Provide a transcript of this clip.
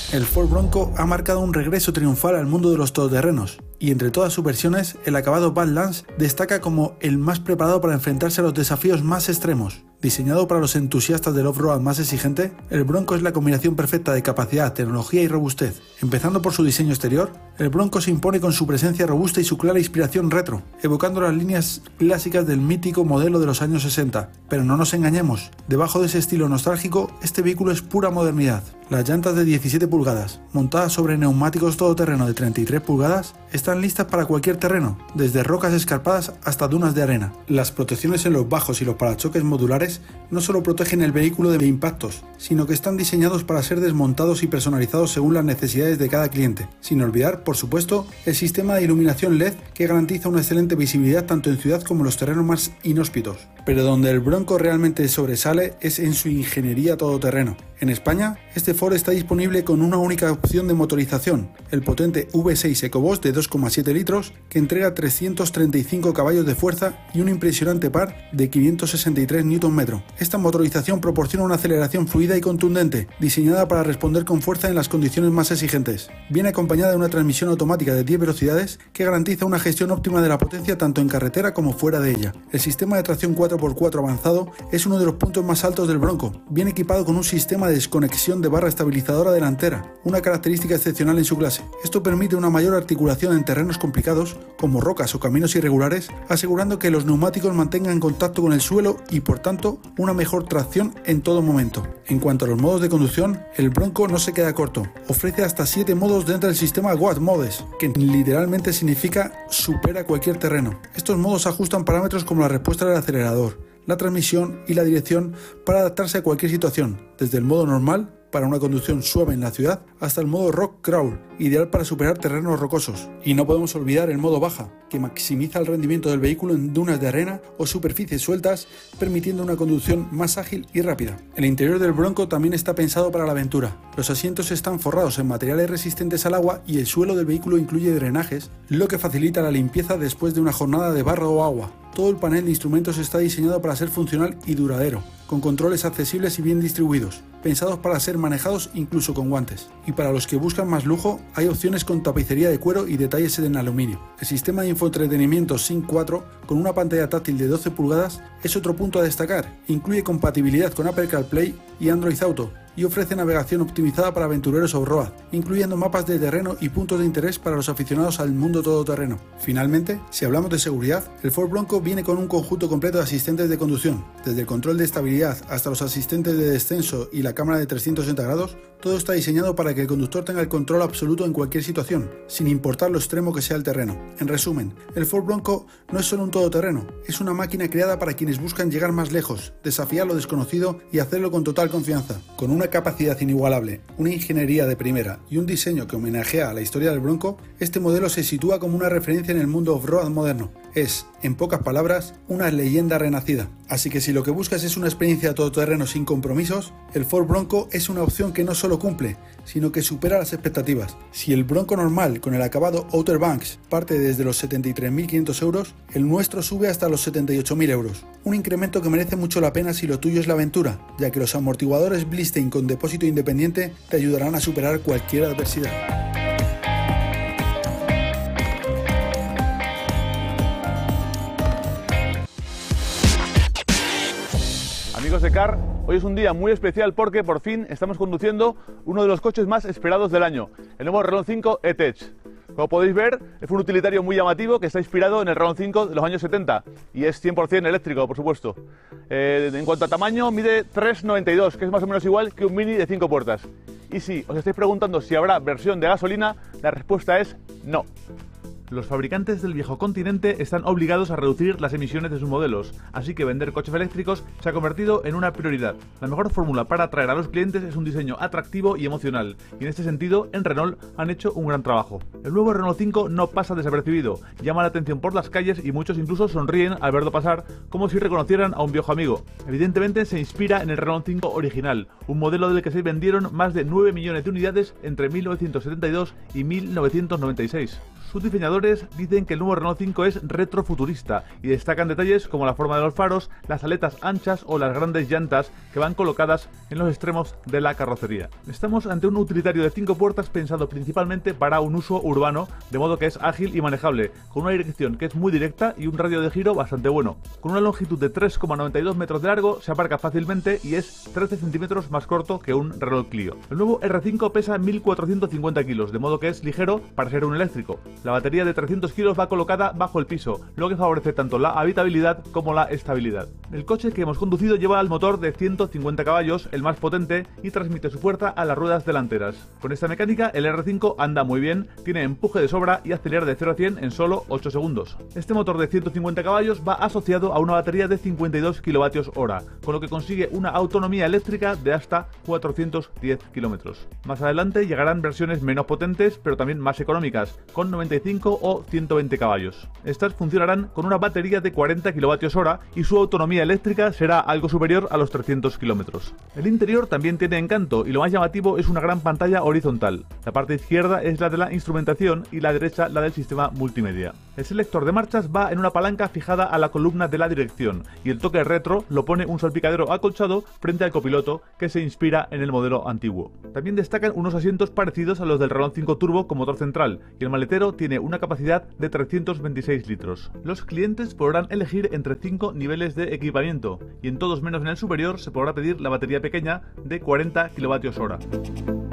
El Ford Bronco ha marcado un regreso triunfal al mundo de los todoterrenos, y entre todas sus versiones, el acabado Badlands destaca como el más preparado para enfrentarse a los desafíos más extremos. Diseñado para los entusiastas del off-road más exigente, el Bronco es la combinación perfecta de capacidad, tecnología y robustez. Empezando por su diseño exterior, el Bronco se impone con su presencia robusta y su clara inspiración retro, evocando las líneas clásicas del mítico modelo de los años 60. Pero no nos engañemos, debajo de ese estilo nostálgico, este vehículo es pura modernidad. Las llantas de 17 pulgadas, montadas sobre neumáticos todoterreno de 33 pulgadas, están listas para cualquier terreno, desde rocas escarpadas hasta dunas de arena. Las protecciones en los bajos y los parachoques modulares no solo protegen el vehículo de impactos, sino que están diseñados para ser desmontados y personalizados según las necesidades de cada cliente, sin olvidar, por supuesto, el sistema de iluminación LED que garantiza una excelente visibilidad tanto en ciudad como en los terrenos más inhóspitos. Pero donde el Bronco realmente sobresale es en su ingeniería todoterreno. En España, este Ford está disponible con una única opción de motorización, el potente V6 EcoBoost de 2,7 litros que entrega 335 caballos de fuerza y un impresionante par de 563 Nm. Esta motorización proporciona una aceleración fluida y contundente, diseñada para responder con fuerza en las condiciones más exigentes. Viene acompañada de una transmisión automática de 10 velocidades que garantiza una gestión óptima de la potencia tanto en carretera como fuera de ella. El sistema de tracción 4x4 avanzado es uno de los puntos más altos del Bronco. Viene equipado con un sistema de desconexión de barra estabilizadora delantera, una característica excepcional en su clase. Esto permite una mayor articulación en terrenos complicados, como rocas o caminos irregulares, asegurando que los neumáticos mantengan contacto con el suelo y, por tanto, una mejor tracción en todo momento. En cuanto a los modos de conducción, el Bronco no se queda corto. Ofrece hasta 7 modos dentro del sistema What Modes, que literalmente significa supera cualquier terreno. Estos modos ajustan parámetros como la respuesta del acelerador, la transmisión y la dirección para adaptarse a cualquier situación, desde el modo normal, para una conducción suave en la ciudad, hasta el modo Rock Crawl, ideal para superar terrenos rocosos. Y no podemos olvidar el modo baja, que maximiza el rendimiento del vehículo en dunas de arena o superficies sueltas, permitiendo una conducción más ágil y rápida. El interior del Bronco también está pensado para la aventura. Los asientos están forrados en materiales resistentes al agua y el suelo del vehículo incluye drenajes, lo que facilita la limpieza después de una jornada de barro o agua. Todo el panel de instrumentos está diseñado para ser funcional y duradero, con controles accesibles y bien distribuidos, pensados para ser manejados incluso con guantes. Y para los que buscan más lujo, hay opciones con tapicería de cuero y detalles en aluminio. El sistema de infoentretenimiento Sync 4, con una pantalla táctil de 12 pulgadas, es otro punto a destacar. Incluye compatibilidad con Apple CarPlay y Android Auto, y ofrece navegación optimizada para aventureros off-road, incluyendo mapas de terreno y puntos de interés para los aficionados al mundo todoterreno. Finalmente, si hablamos de seguridad, el Ford Bronco viene con un conjunto completo de asistentes de conducción, desde el control de estabilidad hasta los asistentes de descenso y la cámara de 360 grados, todo está diseñado para que el conductor tenga el control absoluto en cualquier situación, sin importar lo extremo que sea el terreno. En resumen, el Ford Bronco no es solo un todoterreno, es una máquina creada para quienes buscan llegar más lejos, desafiar lo desconocido y hacerlo con total confianza. Con una capacidad inigualable, una ingeniería de primera y un diseño que homenajea a la historia del Bronco, este modelo se sitúa como una referencia en el mundo off-road moderno. Es, en pocas palabras, una leyenda renacida. Así que si lo que buscas es una experiencia todoterreno sin compromisos, el Ford Bronco es una opción que no solo cumple, sino que supera las expectativas. Si el Bronco normal con el acabado Outer Banks parte desde los 73.500 euros, el nuestro sube hasta los 78.000 euros. Un incremento que merece mucho la pena si lo tuyo es la aventura, ya que los amortiguadores Bilstein con depósito independiente te ayudarán a superar cualquier adversidad. Amigos de Car, hoy es un día muy especial porque por fin estamos conduciendo uno de los coches más esperados del año, el nuevo Renault 5 E-Tech. Como podéis ver, es un utilitario muy llamativo que está inspirado en el Renault 5 de los años 70 y es 100% eléctrico, por supuesto. En cuanto a tamaño, mide 3,92, que es más o menos igual que un Mini de 5 puertas. Y si os estáis preguntando si habrá versión de gasolina, la respuesta es no. Los fabricantes del viejo continente están obligados a reducir las emisiones de sus modelos, así que vender coches eléctricos se ha convertido en una prioridad. La mejor fórmula para atraer a los clientes es un diseño atractivo y emocional, y en este sentido, en Renault han hecho un gran trabajo. El nuevo Renault 5 no pasa desapercibido, llama la atención por las calles y muchos incluso sonríen al verlo pasar como si reconocieran a un viejo amigo. Evidentemente se inspira en el Renault 5 original, un modelo del que se vendieron más de 9 millones de unidades entre 1972 y 1996. Sus diseñadores dicen que el nuevo Renault 5 es retrofuturista y destacan detalles como la forma de los faros, las aletas anchas o las grandes llantas que van colocadas en los extremos de la carrocería. Estamos ante un utilitario de 5 puertas pensado principalmente para un uso urbano, de modo que es ágil y manejable, con una dirección que es muy directa y un radio de giro bastante bueno. Con una longitud de 3,92 metros de largo se aparca fácilmente y es 13 centímetros más corto que un Renault Clio. El nuevo R5 pesa 1450 kilos, de modo que es ligero para ser un eléctrico. La batería de 300 kilos va colocada bajo el piso, lo que favorece tanto la habitabilidad como la estabilidad. El coche que hemos conducido lleva el motor de 150 caballos, el más potente, y transmite su fuerza a las ruedas delanteras. Con esta mecánica el R5 anda muy bien, tiene empuje de sobra y acelera de 0 a 100 en solo 8 segundos. Este motor de 150 caballos va asociado a una batería de 52 kWh, con lo que consigue una autonomía eléctrica de hasta 410 km. Más adelante llegarán versiones menos potentes pero también más económicas, con 95 o 120 caballos. Estas funcionarán con una batería de 40 kWh y su autonomía eléctrica será algo superior a los 300 km. El interior también tiene encanto y lo más llamativo es una gran pantalla horizontal. La parte izquierda es la de la instrumentación y la derecha la del sistema multimedia. El selector de marchas va en una palanca fijada a la columna de la dirección y el toque retro lo pone un salpicadero acolchado frente al copiloto que se inspira en el modelo antiguo. También destacan unos asientos parecidos a los del Renault 5 Turbo con motor central y el maletero tiene una capacidad de 326 litros. Los clientes podrán elegir entre 5 niveles de equipamiento y en todos menos en el superior se podrá pedir la batería pequeña de 40 kWh.